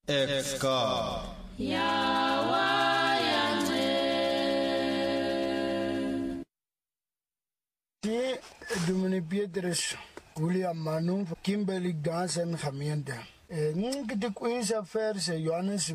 Ex-God. Dominic Petrus, William Manu, Kimberly Gans en gemeente. De kweza verse Johannes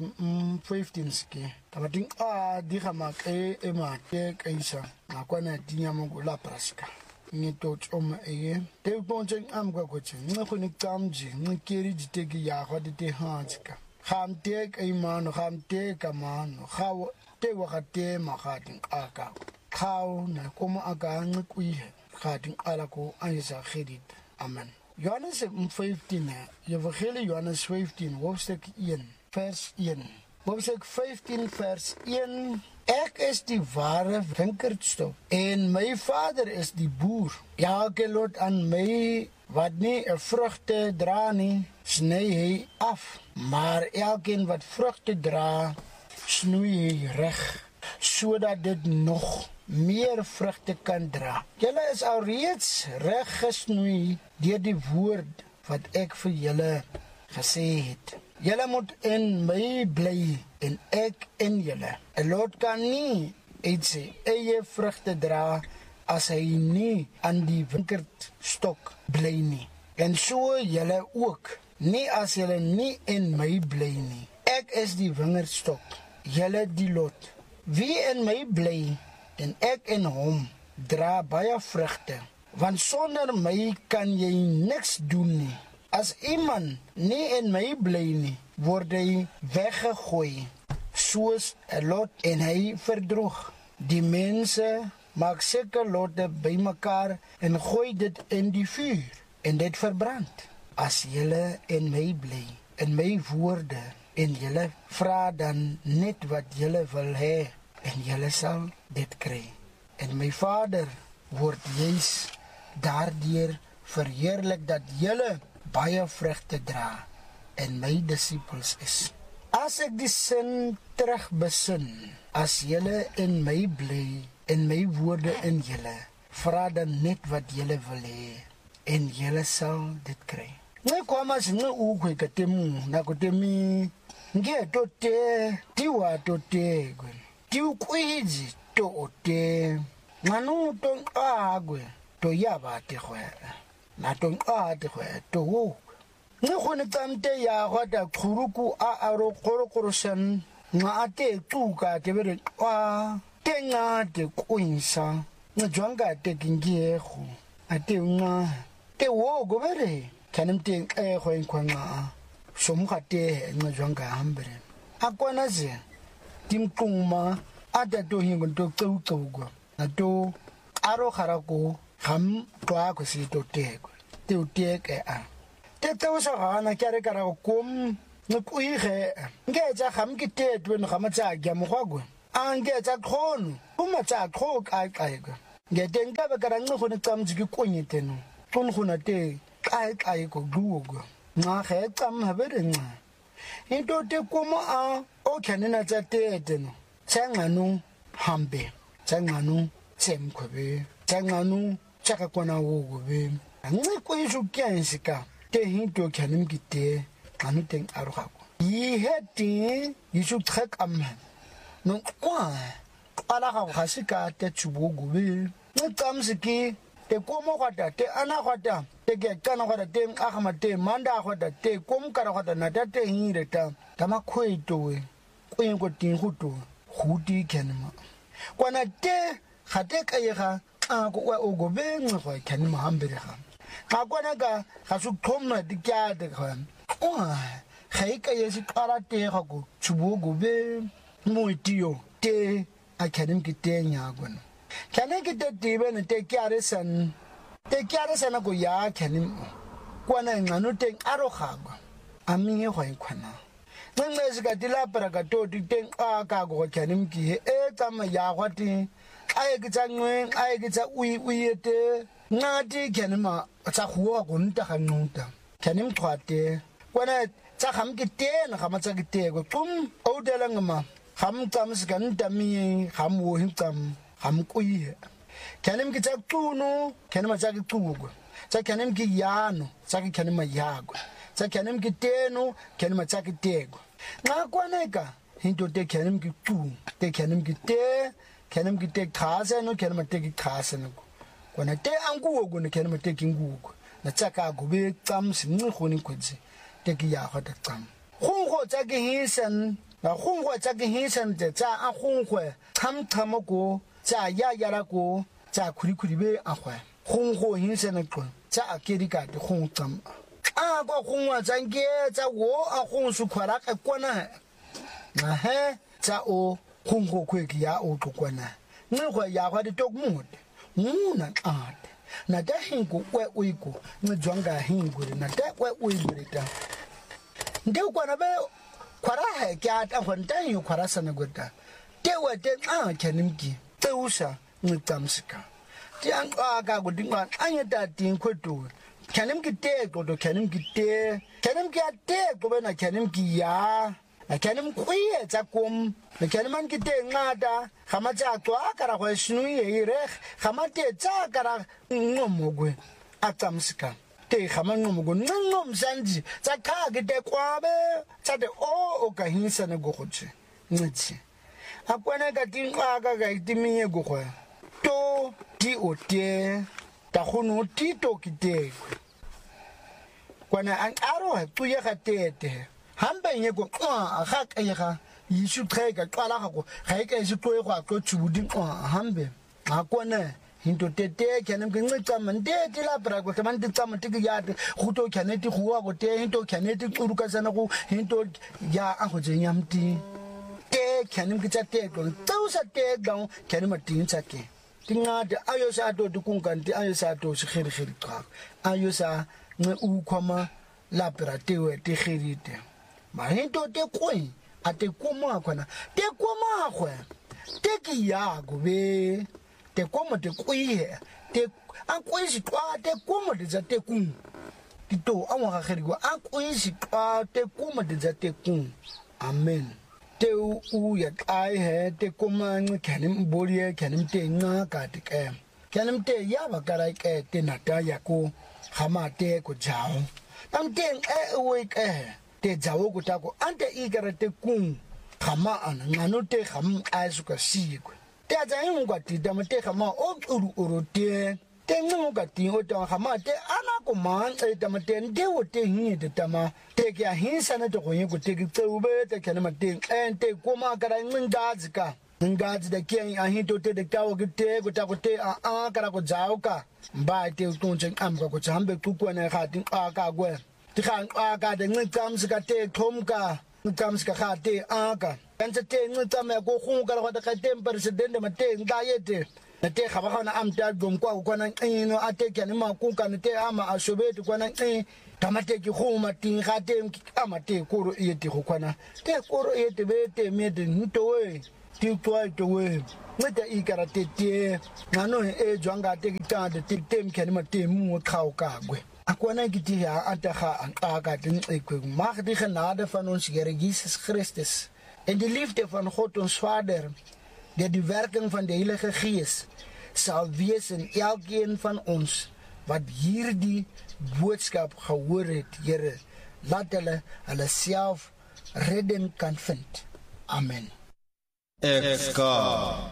15 ski. Tabating di gamak ma te kaisa. Nakwana tinya la praska. Ni tot om te ponchen am kwa koche. Ngakuni kamji, ngkeri jiteki ya kwa te hanska. Kham te man, kham te kaman, khaw te wakate makating aka. Khaw na koma aka ngkwihe. Khating alako anisa khedit. Amen. Johannes 15, Evangelie Johannes 15, hoofdstuk 1, vers 1. Hoofdstuk 15, vers 1. Ek is die ware winkerdstok en my Vader is die boer. Elke lot aan my wat nie 'n vrugte dra nie, sny hy af. Maar elkeen wat vrugte dra, snoei hy reg, sodat dit nog meer vrugte kan dra. Julle is alreeds reg gesnoei deur die woord wat ek vir julle gesê het. Julle moet in my bly en ek in julle. 'n Lot kan nie uit sy eie vrugte dra as hy nie aan die winkerdstok bly nie. En so julle ook, nie as julle nie in my bly nie. Ek is die wingerdstok, julle die lot. Wie in my bly en ek in hom, dra baie vrugte, want sonder my kan jy niks doen nie. As iemand nie in my bly nie, word hy weggegooi, soos 'n lot en hy verdroog. Die mense maak sulke lotte bymekaar en gooi dit in die vuur, en dit verbrand. As julle in my bly, in my woorde, en julle vra dan net wat julle wil hê, en julle sal dit kry. En my Vader word juis daardeur verheerlik dat julle baie vrugte dra en my disippels is. As ek die sin terugbesin, as julle in my bly en my woorde in julle, vra dan net wat julle wil hê en julle sal dit kry. Kwama singe ukwe katemu na kutemi nge tote tiwa tote gwen. Tiu kwiji to ote nganu tong agwe to yaba te khwe na tong a te khwe to wo nge khone tsamte ya gwata khuruku a aro khorokoroshan nga ate tuka te bere kwa tenga te kwinsa nge jwanga te kingiego ate nga te wo go bere kanimte khwe kwanga somukha te nge jwanga hambere akwana ze timkuma ada to hingo to tsugo ato aro kharako kham twa ko si to teko te uteke a te to sa gana kare kara kom nkuige ngeja kham kitetwe no khama tsa gya mogwagwe angeja khono uma tsa kho ka ka ngete nkabe kara ngco ne tsamji ki konyete no tun khona te ka ko dugo nga khe tsam habere nga into te kuma a o khanena tsa tete no tsanganu hambe tsanganu tsemkhwe tsanganu tsaka kona wo be ngco isu kyansika te hinto khanim kite kanu teng arugako yi heti yisu trek am no kwa ala ga gasika te tsubugo be ntsamsiki te komo kwata te ana kwata te ke kana kwata te agama te manda kwata te komkara kwata na te hireta tama khweito we kwenko tinguto huti kenma kwana te khate kayega ko wa ogobenga kwa kenma hambere ha ka kwana ka gasukthomna dikyade kha khaika yesi karate ga go tsubugo be moitio te academy kitenya gwana kana kite tibe ne te kyare san go ya kenim kwana ngano te arogagwa ami go ikwana nngezi ka dilapara ka toti teng ka go kenim ki tsama ya gwati aye kitsanwe aye kitsa uyete ngati kenima tsa huwa go nta ga nta kenim twate kwana tsa kham kitena ga matsa kitego tum o dela ngama kham tsams kan tami kham wo hintsam kham kuye kenim kitsa tunu kenima tsa kitugo tsa kenim ki yano tsa kenim yago tsa kenim kiteno kenima tsa kitego Nga kwaneka hinto te kenem ki tu te kenem ki te khasa no kenem te ki khasa no kwana te angu go ne kenem te ki ngu na tsaka go be tsam sinni khoni kwetsi te ki ya khata tsam khongo tsa ke hinsan na khongo tsa ke hinsan te tsa a khongwe tham go tsa ya ra go tsa khuri be a khwa khongo hinsan ko tsa akedi ka te khong tsam a go khongwa tsa nge tsa wo a khong su khwara ka kwana na he tsa o khongo kweki ya o tlokwana ngwe ya khwa de tokmude muna ade na da hingu we uiku ngijwanga hingu na da we uibrita nde kwana be kwara he kya ta khonta yu kwara sana gota te we te kenimki te usa ngitamsika ti an ga godinga anya ta tin kwetu kenimki te godo kenimki ate go bena kenimki ya kenim kuye tsa kom kenim ki te ngada khama tsa twa kara go shinu ye re khama te tsa kara ngomogwe atamsika te khama ngomogwe ngom sanji tsa kha ke te kwabe tsa te o ka hinsa ne go gotse ngitsi akwana ka tinqa ka itimiye go go to ti o te ta khono ti to ki te kwana an aro ha tuye ga tete hambe nye go ga ka ga yishu trega kwala go ga ke se tloe go tlo tshudi hambe ga kone hinto tete kenem ke nca mande ti la bra go ke man ti tsama ti ya go to keneti go go te hinto keneti tsuruka sana go hinto ya a go jenyamti te kenem ke tsa te go tsa te ga kenem ti ntsa ke tingade ayo sa to dikunkanti ayo sa to se khiri tra ayo sa nge u khoma la bra te we te khirite ma hinto te koi ate koma khona te koma khwe te ki ya go be te koma te koi te an koi si twa te koma de za te kun ti to a wa khiri go an koi si twa te koma de za te kun amen te u ya ai he te koma ngi kenim bolie kenim te nga ka te ke kenim te ya ba ka rai ke te na ta ya ko khama te ko jao tam te we ke te jawo go ta ko ante igarate kun khama ana ngano te kham aisuka siku te aja ngwa ti da mate khama o uru te ngwa ti o ta khama te ana ko man e da mate nde o te hin de tama te kya hin sana to go yego te ki tsube te kana mate ente ko ma kara ngazika ngazi da ke a hin to te de ka o te go ta ko te a kara ko jawo ka ba te to chen am ko chambe ku ko na kha tin a ka gwe ti khang a ka de ngam ska te thom ka ngam ska kha te a ka kan te ngam me ko khu ka da ka te president ma te nga yete na te khaba khana am ta gom kwa ko na ino ate ke ni ma ku ka ne te ama a shobeti ko na tamate ki khu ma tin ga te ama te ko ro yete ko kana te ko ro yete be te me de nto we ti to we meta ikara te ngano e jwanga te ki ta de te ke ni ma te mu khao ka gwe akwana giti ya ataga an aga din ek mag die genade van ons Here Jesus Christus en die liefde van God ons Vader die werking van die Heilige Gees sal wees in elkeen van ons wat hierdie boodskap gehoor het, Here, laat hulle self redding kan vind. Amen.